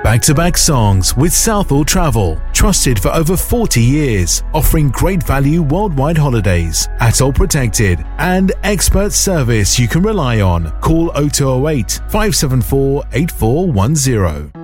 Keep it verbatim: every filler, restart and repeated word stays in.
Back-to-back songs with Southall Travel, trusted for over forty years, offering great value worldwide holidays, atoll protected, and expert service you can rely on. Call oh two oh eight, five seven four, eight four one zero.